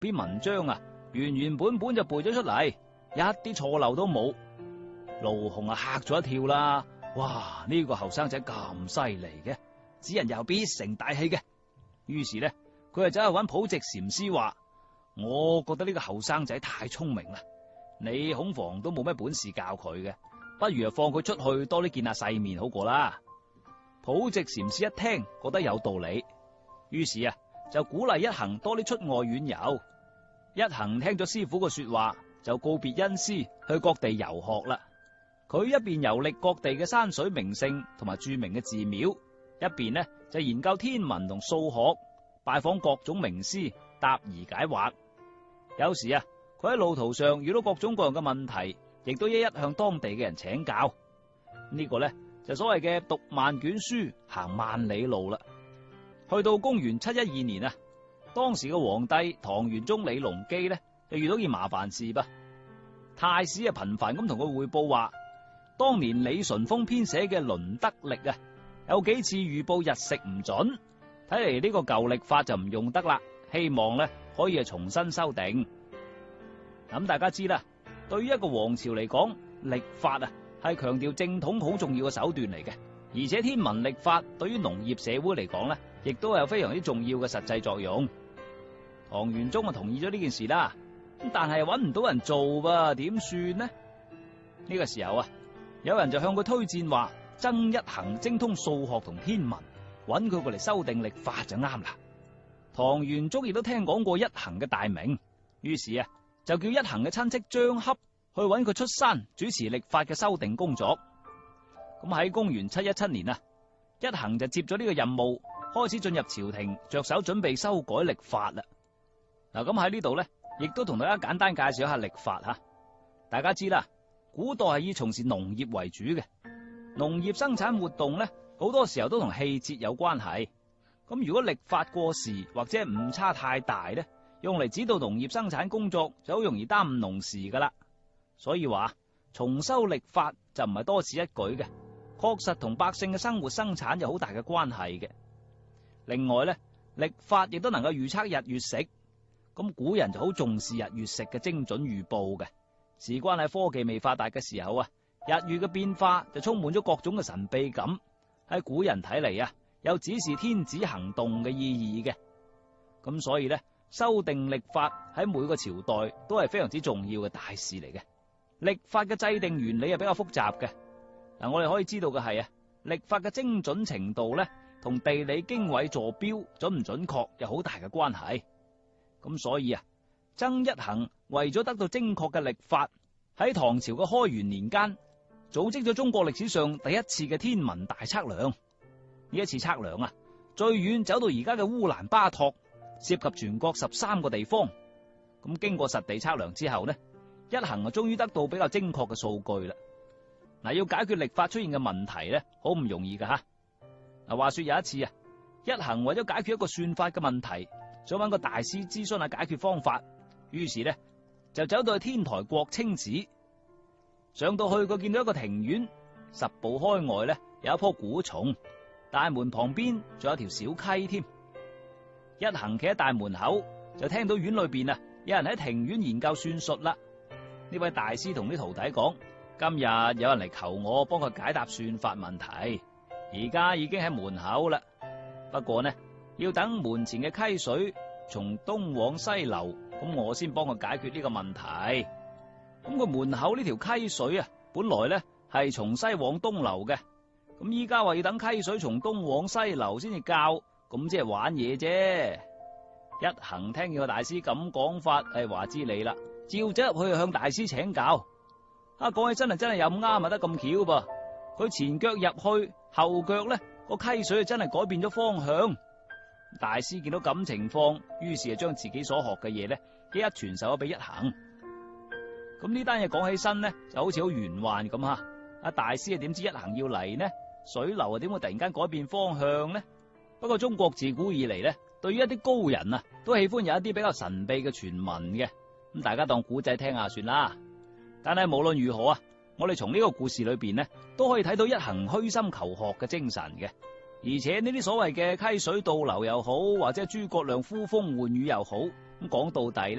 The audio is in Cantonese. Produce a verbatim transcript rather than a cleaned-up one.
篇文章啊，原原本本就背咗出嚟，一啲錯漏都冇。盧雄啊嚇咗一跳啦！哇，呢個後生仔咁犀利嘅，此人又必成大器嘅。於是呢，佢就走去揾普寂禪師話：我覺得呢個後生仔太聰明啦，你恐防都冇咩本事教佢嘅，不如啊放佢出去多啲見下世面好過啦。普寂禪師一聽，覺得有道理，於是啊就鼓勵一行多啲出外遠遊。一行聽咗師傅嘅說話，就告別恩師去各地遊學啦。佢一邊遊歷各地嘅山水名勝同埋著名嘅寺廟，一邊呢就研究天文同數學，拜訪各種名師答疑解惑。有時啊，佢喺路途上遇到各種各樣嘅問題，亦都一一向當地嘅人請教。呢個呢就所謂嘅讀萬卷書，行萬里路啦。去到公元七一二年啊，當時嘅皇帝唐玄宗李隆基呢就遇到件麻煩事噃。太史啊頻繁咁同佢匯報話，當年李淳風編寫嘅《麟德曆》啊，有幾次預報日食唔準，睇嚟呢個舊曆法就唔用得啦，希望呢可以啊重新修訂。咁大家知啦，對於一個王朝嚟講，曆法啊係強調正統好重要嘅手段嚟嘅，而且天文曆法對於農業社會嚟講呢，亦都有非常之重要嘅實際作用。唐玄宗啊同意咗呢件事啦，但係揾唔到人做噃，點算呢？呢個時候啊，有人就向佢推薦話，曾一行精通數學同天文，揾佢過嚟修訂曆法就啱啦。唐玄宗亦都聽講過一行嘅大名，於是啊就叫一行嘅親戚張洽去揾佢出山主持曆法嘅修訂工作。咁喺公元七一七年啊，一行就接咗呢個任務，開始進入朝廷，着手準備修改曆法啦。嗱，咁喺呢度呢，亦都同大家簡單介紹一下曆法吓。大家知啦，古代係以從事農業為主嘅，農業生產活動呢，好多時候都同氣節有關係。咁如果曆法過時或者誤差太大呢，用嚟指導農業生產工作就好容易耽誤農時噶啦。所以話重修曆法就唔係多此一舉嘅，確實同百姓嘅生活生產有好大嘅關係嘅。另外呢，曆法亦都能夠預測日月食。咁古人就好重視日月食嘅精準預報嘅，事關喺科技未發達嘅時候啊，日月嘅變化就充滿咗各種嘅神秘感。喺古人睇嚟啊，有指示天子行動嘅意義嘅。咁所以呢，修訂曆法喺每個朝代都係非常之重要嘅大事嚟嘅。曆法嘅制定原理係比較複雜嘅。嗱，我哋可以知道嘅係啊，曆法嘅精準程度呢，同地理經緯坐標準唔準確有好大嘅關係。咁所以啊，曾一行為咗得到精確嘅曆法，喺唐朝嘅開元年間，組織咗中國歷史上第一次嘅天文大測量。呢一次測量啊，最遠走到而家嘅烏蘭巴托，涉及全國十三個地方。咁經過實地測量之後呢，一行啊終於得到比較精確嘅數據啦。嗱，要解決曆法出現嘅問題呢，好唔容易噶吓。嗱，話說有一次啊，一行為咗解決一個算法嘅問題，想揾個大師諮詢下解決方法，於是呢就走到去天台國清寺。上到去佢見到一個庭院，十步開外呢有一棵古松，大門旁邊仲有條小溪添。一行企喺大門口，就聽到院裏邊啊有人喺庭院研究算術啦。呢位大師同啲徒弟講，今日有人嚟求我幫佢解答算法問題，而家已經喺門口啦。不過呢，要等門前嘅溪水從東往西流，咁我先幫佢解決呢個問題。咁個門口呢條溪水啊，本來呢係從西往東流嘅，咁依家話要等溪水從東往西流先至教，咁即係玩嘢啫。一行聽見個大師咁講法，係話之理啦，照走入去向大師請教。啊，講起真係真係又咁啱啊，得咁巧噃。佢前腳入去，後腳呢個溪水真係改變咗方向。大師見到咁情況，於是就將自己所學嘅嘢呢，一一傳授咗俾一行。咁呢單嘢講起身呢，就好似好玄幻咁吓。阿大師啊，點知一行要嚟呢？水流啊，點會突然間改變方向呢？不過中國自古以嚟呢，對於一啲高人啊，都喜歡有一啲比較神秘嘅傳聞嘅。咁大家當古仔聽下算啦。但係無論如何啊，我哋從呢個故事裏邊呢，都可以睇到一行虛心求學嘅精神嘅。而且呢啲所謂嘅溪水倒流又好，或者諸葛亮呼風喚雨又好， 咁講到底